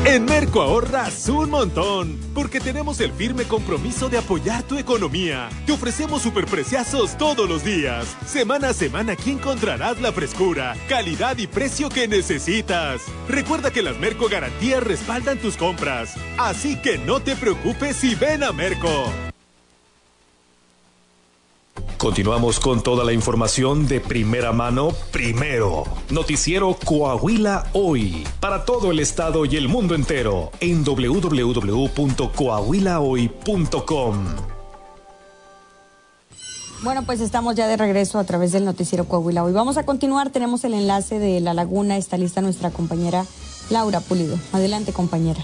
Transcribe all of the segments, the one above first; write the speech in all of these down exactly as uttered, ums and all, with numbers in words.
En Merco ahorras un montón, porque tenemos el firme compromiso de apoyar tu economía. Te ofrecemos superpreciazos todos los días. Semana a semana aquí encontrarás la frescura, calidad y precio que necesitas. Recuerda que las Merco Garantías respaldan tus compras, así que no te preocupes y ven a Merco. Continuamos con toda la información de primera mano, primero. Noticiero Coahuila Hoy, para todo el estado y el mundo entero, en doble u doble u doble u punto coahuila hoy punto com. Bueno, pues estamos ya de regreso a través del Noticiero Coahuila Hoy. Vamos a continuar, tenemos el enlace de La Laguna, está lista nuestra compañera Laura Pulido. Adelante, compañera.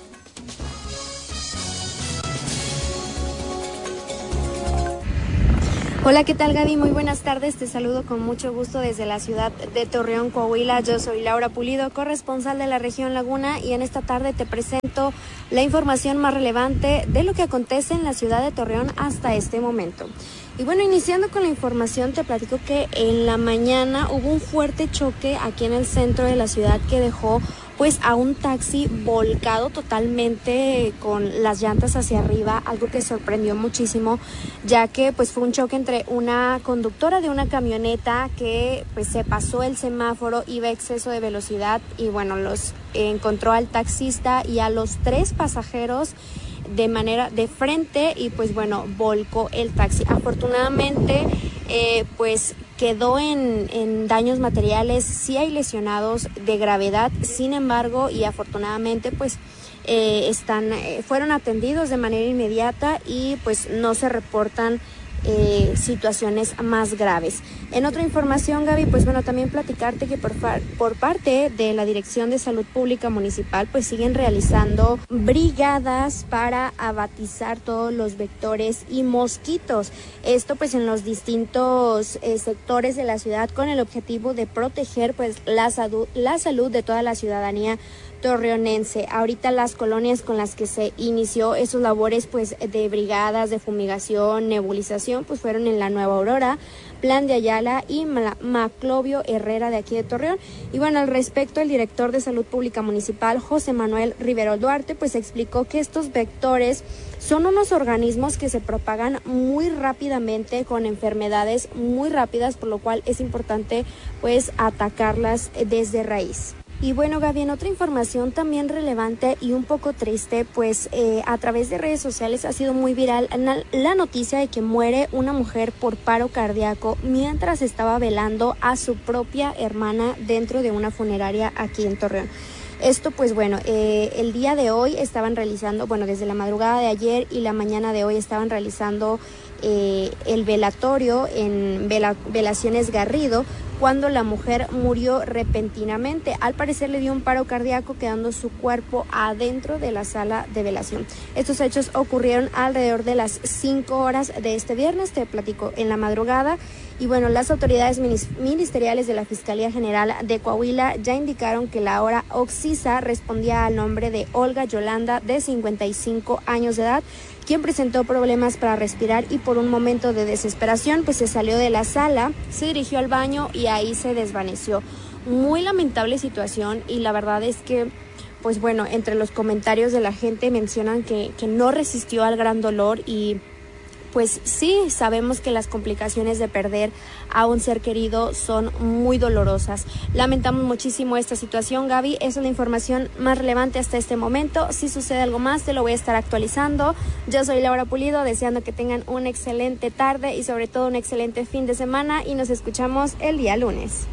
Hola, ¿qué tal, Gaby? Muy buenas tardes, te saludo con mucho gusto desde la ciudad de Torreón, Coahuila. Yo soy Laura Pulido, corresponsal de la región Laguna, y en esta tarde te presento la información más relevante de lo que acontece en la ciudad de Torreón hasta este momento. Y bueno, iniciando con la información, te platico que en la mañana hubo un fuerte choque aquí en el centro de la ciudad que dejó pues a un taxi volcado totalmente con las llantas hacia arriba, algo que sorprendió muchísimo, ya que pues fue un choque entre una conductora de una camioneta que pues se pasó el semáforo, iba a exceso de velocidad y bueno, los eh, encontró al taxista y a los tres pasajeros de manera de frente y pues bueno, volcó el taxi. Afortunadamente eh, pues quedó en, en daños materiales, sí hay lesionados de gravedad, sin embargo, y afortunadamente pues eh, están, eh, fueron atendidos de manera inmediata y pues no se reportan Eh, situaciones más graves. En otra información, Gaby, pues bueno, también platicarte que por, por parte de la Dirección de Salud Pública Municipal pues siguen realizando brigadas para abatizar todos los vectores y mosquitos. Esto pues en los distintos eh, sectores de la ciudad con el objetivo de proteger pues la salud, la salud de toda la ciudadanía torreonense. Ahorita las colonias con las que se inició esos labores pues de brigadas de fumigación, nebulización, pues fueron en la Nueva Aurora, Plan de Ayala y Maclovio Herrera de aquí de Torreón. Y bueno, al respecto, el director de Salud Pública Municipal, José Manuel Rivero Duarte, pues explicó que estos vectores son unos organismos que se propagan muy rápidamente con enfermedades muy rápidas, por lo cual es importante pues atacarlas desde raíz. Y bueno, Gaby, en otra información también relevante y un poco triste, pues eh, a través de redes sociales ha sido muy viral la noticia de que muere una mujer por paro cardíaco mientras estaba velando a su propia hermana dentro de una funeraria aquí en Torreón. Esto pues bueno, eh, el día de hoy estaban realizando, bueno, desde la madrugada de ayer y la mañana de hoy estaban realizando eh, el velatorio en vela, Velaciones Garrido, cuando la mujer murió repentinamente. Al parecer le dio un paro cardíaco, quedando su cuerpo adentro de la sala de velación. Estos hechos ocurrieron alrededor de las cinco horas de este viernes, te platico, en la madrugada. Y bueno, las autoridades ministeriales de la Fiscalía General de Coahuila ya indicaron que la hora occisa respondía al nombre de Olga Yolanda, de cincuenta y cinco años de edad, quien presentó problemas para respirar y por un momento de desesperación pues se salió de la sala, se dirigió al baño y ahí se desvaneció. Muy lamentable situación, y la verdad es que pues bueno, entre los comentarios de la gente mencionan que, que no resistió al gran dolor. Y pues sí, sabemos que las complicaciones de perder a un ser querido son muy dolorosas. Lamentamos muchísimo esta situación, Gaby. Esa es la información más relevante hasta este momento. Si sucede algo más, te lo voy a estar actualizando. Yo soy Laura Pulido, deseando que tengan una excelente tarde y sobre todo un excelente fin de semana, y nos escuchamos el día lunes.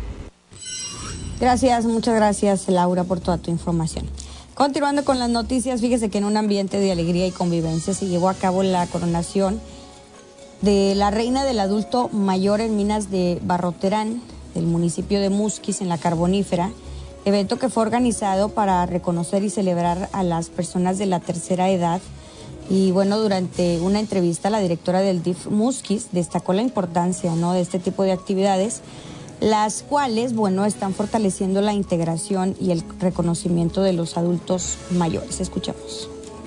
Gracias, muchas gracias, Laura, por toda tu información. Continuando con las noticias, fíjese que en un ambiente de alegría y convivencia se llevó a cabo la coronación de la reina del adulto mayor en Minas de Barroterán, del municipio de Musquis, en la Carbonífera, evento que fue organizado para reconocer y celebrar a las personas de la tercera edad. Y bueno, durante una entrevista, la directora del D I F Musquis destacó la importancia, ¿no?, de este tipo de actividades, las cuales, bueno, están fortaleciendo la integración y el reconocimiento de los adultos mayores. Escuchamos.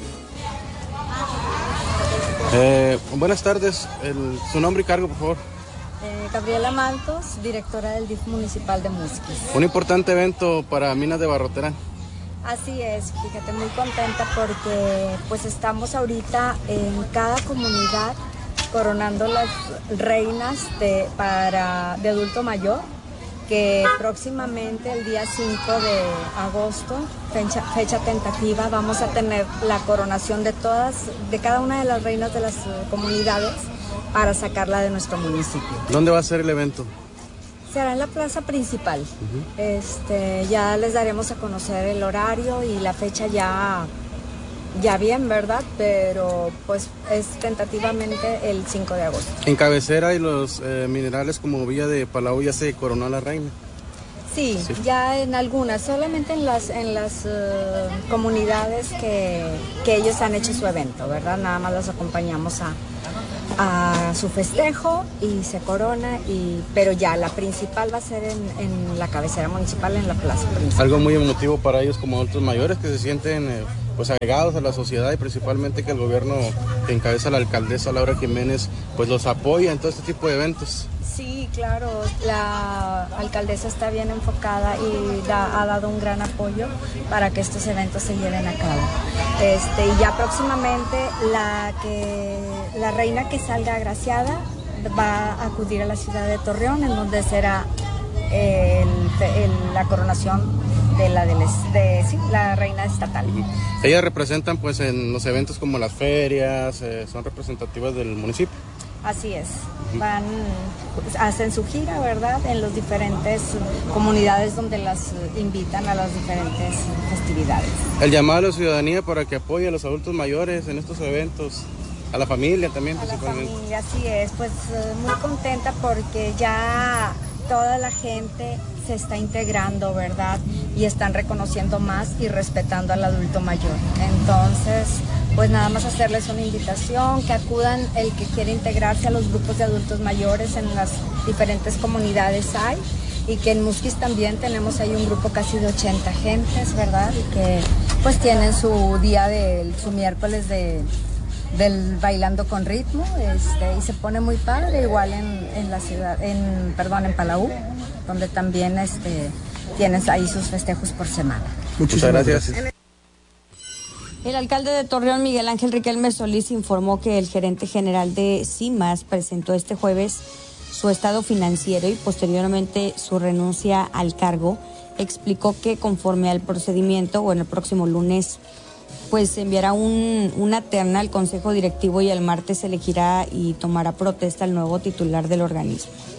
Eh, buenas tardes, el, su nombre y cargo, por favor. Eh, Gabriela Mantos, directora del D I F municipal de Musquis. Un importante evento para Minas de Barroterán. Así es, fíjate, muy contenta porque pues estamos ahorita en cada comunidad coronando las reinas de, para, de adulto mayor, que próximamente el día cinco de agosto, fecha, fecha tentativa, vamos a tener la coronación de todas, de cada una de las reinas de las comunidades para sacarla de nuestro municipio. ¿Dónde va a ser el evento? Será en la plaza principal. Uh-huh. Este, ya les daremos a conocer el horario y la fecha ya, ya bien, ¿verdad? Pero pues es tentativamente el cinco de agosto. En cabecera y los eh, minerales como Villa de Palau ya se coronó a la reina. Sí, sí, ya en algunas, solamente en las en las uh, comunidades que, que ellos han hecho su evento, ¿verdad? Nada más los acompañamos a, a su festejo y se corona, y pero ya la principal va a ser en, en la cabecera municipal, en la plaza principal. Algo muy emotivo para ellos como adultos mayores que se sienten eh, pues agregados a la sociedad, y principalmente que el gobierno que encabeza la alcaldesa Laura Jiménez pues los apoya en todo este tipo de eventos. Sí, claro, la alcaldesa está bien enfocada y da, ha dado un gran apoyo para que estos eventos se lleven a cabo. Este, y ya próximamente la, que, la reina que salga agraciada va a acudir a la ciudad de Torreón, en donde será el, el, la coronación de la, de, de sí, la reina estatal. Ellas representan pues en los eventos como las ferias, eh, son representativas del municipio. Así es, van, hacen su gira, ¿verdad?, en las diferentes comunidades donde las invitan a las diferentes festividades. El llamado a la ciudadanía para que apoye a los adultos mayores en estos eventos, a la familia también. A la familia, así es, pues muy contenta porque ya toda la gente se está integrando, ¿verdad?, y están reconociendo más y respetando al adulto mayor. Entonces, pues nada más hacerles una invitación, que acudan el que quiere integrarse a los grupos de adultos mayores en las diferentes comunidades hay, y que en Musquis también tenemos ahí un grupo casi de ochenta gentes, ¿verdad?, y que pues tienen su día de su miércoles de del bailando con ritmo, este, y se pone muy padre, igual en, en la ciudad, en perdón, en Palau, donde también este tienes ahí sus festejos por semana. Muchas gracias. El alcalde de Torreón, Miguel Ángel Riquelme Solís, informó que el gerente general de CIMAS presentó este jueves su estado financiero y posteriormente su renuncia al cargo. Explicó que conforme al procedimiento, o en el próximo lunes, pues enviará un, una terna al Consejo Directivo y el martes elegirá y tomará protesta al nuevo titular del organismo.